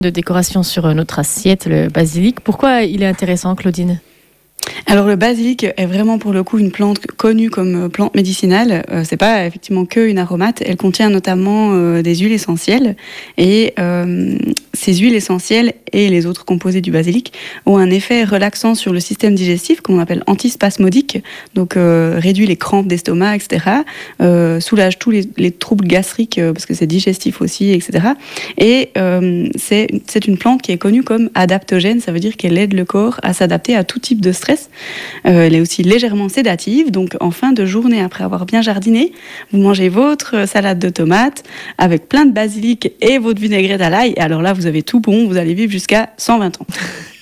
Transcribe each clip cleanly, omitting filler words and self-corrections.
de décoration sur notre assiette, le basilic. Pourquoi il est intéressant, Claudine ? Alors le basilic est vraiment pour le coup une plante connue comme plante médicinale. C'est pas effectivement que une aromate. Elle contient notamment des huiles essentielles et ces huiles essentielles et les autres composés du basilic ont un effet relaxant sur le système digestif qu'on appelle antispasmodique. Donc réduit les crampes d'estomac, etc. Soulage tous les troubles gastriques parce que c'est digestif aussi, etc. Et c'est une plante qui est connue comme adaptogène. Ça veut dire qu'elle aide le corps à s'adapter à tout type de stress. Elle est aussi légèrement sédative, donc en fin de journée, après avoir bien jardiné, vous mangez votre salade de tomates avec plein de basilic et votre vinaigrette à l'ail, et alors là, vous avez tout bon, vous allez vivre jusqu'à 120 ans.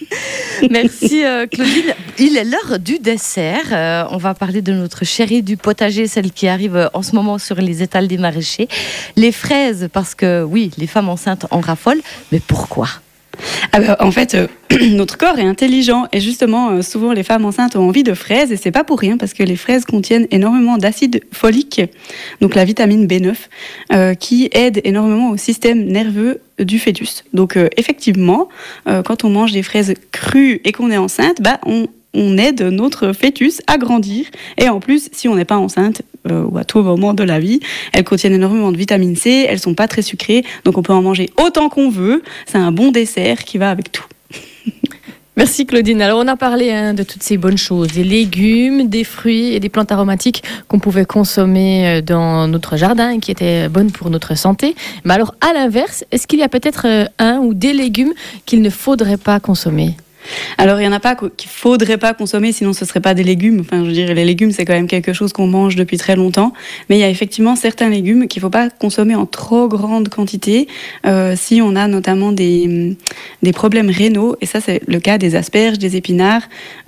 Merci Claudine. Il est l'heure du dessert. On va parler de notre chérie du potager, celle qui arrive en ce moment sur les étals des maraîchers. Les fraises, parce que oui, les femmes enceintes en raffolent, mais pourquoi ? En fait, notre corps est intelligent et justement, souvent les femmes enceintes ont envie de fraises et c'est pas pour rien parce que les fraises contiennent énormément d'acide folique, donc la vitamine B9, qui aide énormément au système nerveux du fœtus. Donc effectivement, quand on mange des fraises crues et qu'on est enceinte, on aide notre fœtus à grandir. Et en plus, si on n'est pas enceinte, ou à tout moment de la vie, elles contiennent énormément de vitamine C, elles sont pas très sucrées, donc on peut en manger autant qu'on veut. C'est un bon dessert qui va avec tout. Merci Claudine. Alors on a parlé de toutes ces bonnes choses, des légumes, des fruits et des plantes aromatiques qu'on pouvait consommer dans notre jardin et qui étaient bonnes pour notre santé. Mais alors à l'inverse, est-ce qu'il y a peut-être un ou des légumes qu'il ne faudrait pas consommer ? Alors, il n'y en a pas qu'il ne faudrait pas consommer, sinon ce ne serait pas des légumes. Enfin, je veux dire, les légumes, c'est quand même quelque chose qu'on mange depuis très longtemps. Mais il y a effectivement certains légumes qu'il ne faut pas consommer en trop grande quantité si on a notamment des problèmes rénaux. Et ça, c'est le cas des asperges, des épinards,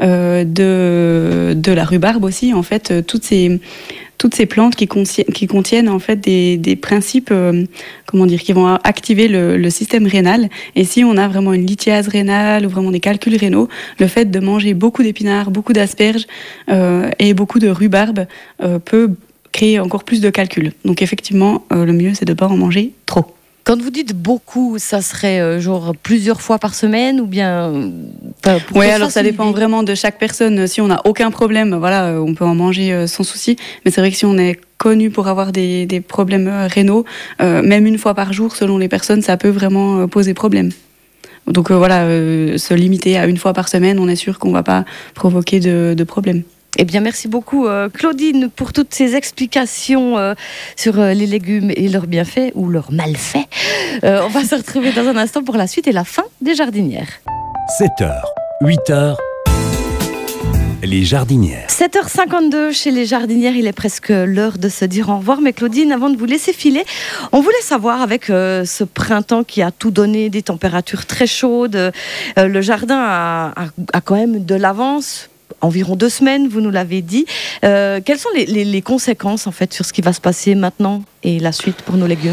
de la rhubarbe aussi. En fait, toutes ces plantes qui contiennent en fait des principes qui vont activer le système rénal. Et si on a vraiment une lithiase rénale ou vraiment des calculs rénaux, le fait de manger beaucoup d'épinards, beaucoup d'asperges et beaucoup de rhubarbe peut créer encore plus de calculs. Donc effectivement, le mieux c'est de ne pas en manger trop. Quand vous dites beaucoup, ça serait genre plusieurs fois par semaine ou bien... Oui, alors ça dépend vraiment de chaque personne. Si on n'a aucun problème, voilà, on peut en manger sans souci. Mais c'est vrai que si on est connu pour avoir des problèmes rénaux, même une fois par jour, selon les personnes, ça peut vraiment poser problème. Donc se limiter à une fois par semaine, on est sûr qu'on ne va pas provoquer de problème. Eh bien, merci beaucoup Claudine pour toutes ces explications sur les légumes et leurs bienfaits ou leurs malfaits. On va se retrouver dans un instant pour la suite et la fin des jardinières. 7h, 8h, les jardinières. 7h52 chez les jardinières, il est presque l'heure de se dire au revoir. Mais Claudine, avant de vous laisser filer, on voulait savoir avec ce printemps qui a tout donné, des températures très chaudes, le jardin a quand même de l'avance. Environ 2 semaines, vous nous l'avez dit. Quelles sont les conséquences en fait sur ce qui va se passer maintenant et la suite pour nos légumes ?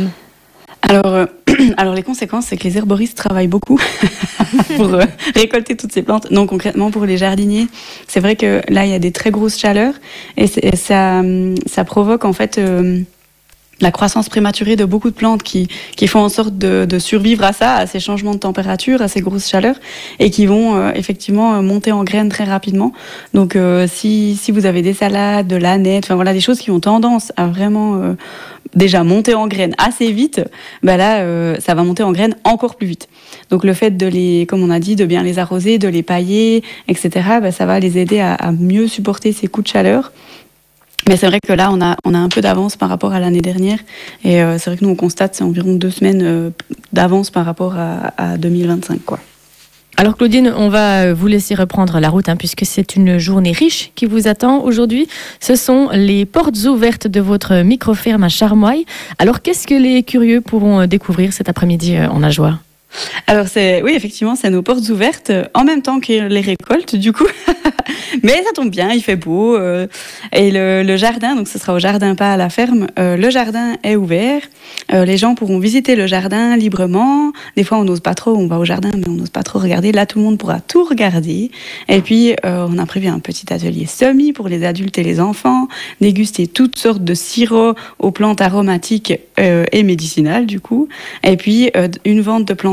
Alors les conséquences, c'est que les herboristes travaillent beaucoup pour récolter toutes ces plantes. Non, concrètement pour les jardiniers, c'est vrai que là il y a des très grosses chaleurs et ça provoque en fait la croissance prématurée de beaucoup de plantes qui font en sorte de survivre à ces changements de température, à ces grosses chaleurs, et qui vont effectivement monter en graines très rapidement. Donc si vous avez des salades, de l'aneth, enfin voilà, des choses qui ont tendance à vraiment déjà monter en graines assez vite, ça va monter en graines encore plus vite. Donc le fait comme on a dit, de bien les arroser, de les pailler, etc., ça va les aider à mieux supporter ces coups de chaleur. Mais c'est vrai que là, on a un peu d'avance par rapport à l'année dernière. Et c'est vrai que nous, on constate c'est environ 2 semaines d'avance par rapport à 2025, quoi. Alors Claudine, on va vous laisser reprendre la route puisque c'est une journée riche qui vous attend aujourd'hui. Ce sont les portes ouvertes de votre micro-ferme à Charmoille. Alors qu'est-ce que les curieux pourront découvrir cet après-midi en Ajoie ? Alors oui, effectivement, c'est nos portes ouvertes en même temps que les récoltes, du coup. Mais ça tombe bien, il fait beau. Et le jardin, donc ce sera au jardin, pas à la ferme, le jardin est ouvert. Les gens pourront visiter le jardin librement. Des fois, on n'ose pas trop, on va au jardin, mais on n'ose pas trop regarder. Là, tout le monde pourra tout regarder. Et puis, on a prévu un petit atelier semis pour les adultes et les enfants, déguster toutes sortes de sirops aux plantes aromatiques et médicinales, du coup. Et puis, une vente de plantes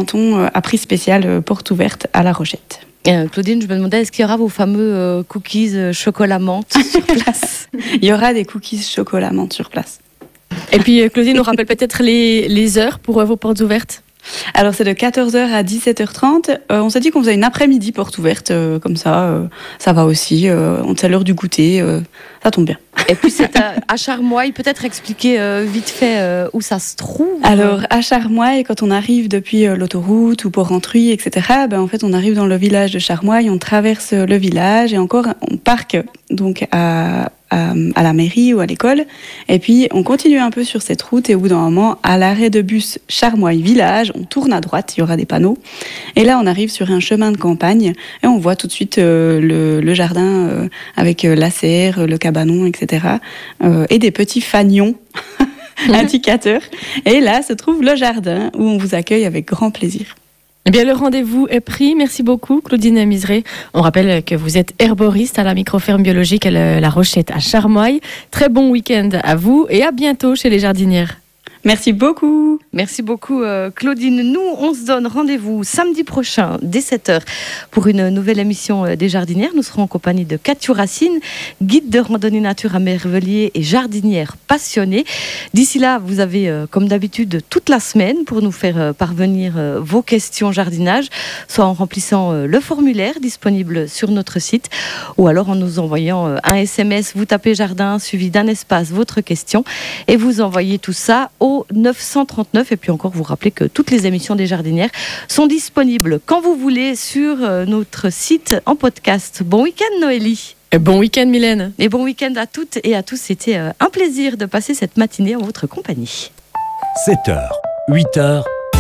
canton a prix spécial porte ouverte à La Rochette. Claudine, je me demandais, est-ce qu'il y aura vos fameux cookies chocolat menthe sur place? Il y aura des cookies chocolat menthe sur place. Et puis Claudine nous rappelle peut-être les heures pour vos portes ouvertes. Alors c'est de 14h à 17h30. On s'est dit qu'on faisait une après-midi porte ouverte, comme ça, ça va aussi. C'est l'heure du goûter, ça tombe bien. Et puis c'est à Charmoy, peut-être expliquer vite fait où ça se trouve. Alors à Charmoy, quand on arrive depuis l'autoroute ou Port-Rentruy, etc., en fait on arrive dans le village de Charmoy, on traverse le village et encore on parque donc à la mairie ou à l'école, et puis on continue un peu sur cette route et au bout d'un moment, à l'arrêt de bus Charmoy village, on tourne à droite, il y aura des panneaux, et là on arrive sur un chemin de campagne et on voit tout de suite le jardin avec la serre, le cabanon, etc., et des petits fanions indicateurs, et là se trouve le jardin où on vous accueille avec grand plaisir. Eh bien, le rendez-vous est pris. Merci beaucoup, Claudine Miseré. On rappelle que vous êtes herboriste à la microferme biologique La Rochette à Charmoy. Très bon week-end à vous et à bientôt chez les jardinières. Merci beaucoup. Merci beaucoup, Claudine. Nous, on se donne rendez-vous samedi prochain, dès 7h, pour une nouvelle émission des jardinières. Nous serons en compagnie de Cathy Racine, guide de randonnée nature à Mervellier et jardinière passionnée. D'ici là, vous avez, comme d'habitude, toute la semaine pour nous faire parvenir vos questions jardinage, soit en remplissant le formulaire disponible sur notre site, ou alors en nous envoyant un SMS. Vous tapez jardin, suivi d'un espace, votre question, et vous envoyez tout ça au 939. Et puis encore, vous rappelez que toutes les émissions des jardinières sont disponibles quand vous voulez sur notre site en podcast. Bon week-end, Noélie. Et bon week-end, Mylène. Et bon week-end à toutes et à tous. C'était un plaisir de passer cette matinée en votre compagnie. 7h, 8h,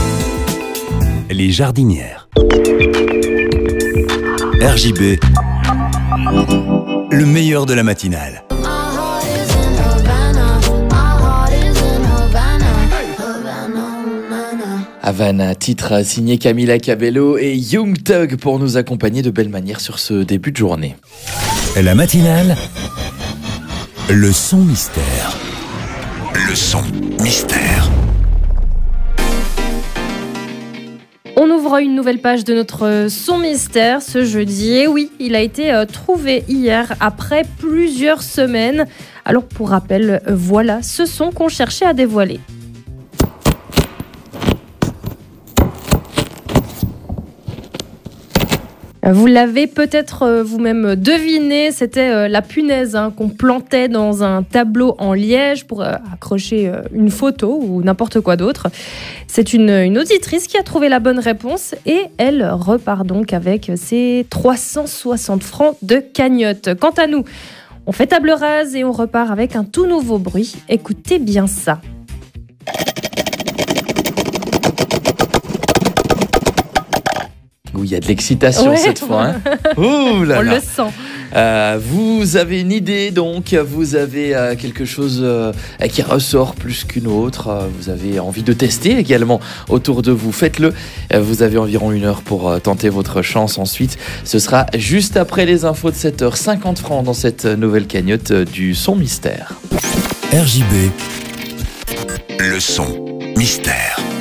les jardinières. RJB, le meilleur de la matinale. Havana, titre signé Camila Cabello et Young Thug pour nous accompagner de belle manière sur ce début de journée. La matinale, le son mystère. Le son mystère. On ouvre une nouvelle page de notre son mystère ce jeudi. Et oui, il a été trouvé hier après plusieurs semaines. Alors pour rappel, voilà ce son qu'on cherchait à dévoiler. Vous l'avez peut-être vous-même deviné, c'était la punaise qu'on plantait dans un tableau en liège pour accrocher une photo ou n'importe quoi d'autre. C'est une auditrice qui a trouvé la bonne réponse et elle repart donc avec ses 360 francs de cagnotte. Quant à nous, on fait table rase et on repart avec un tout nouveau bruit. Écoutez bien ça. Où il y a de l'excitation cette fois. Ouh là là. On le sent. Vous avez une idée donc, vous avez quelque chose qui ressort plus qu'une autre, vous avez envie de tester également autour de vous, faites-le. Vous avez environ 1 heure pour tenter votre chance ensuite. Ce sera juste après les infos de 7h, 50 francs dans cette nouvelle cagnotte du son mystère. RJB, le son mystère.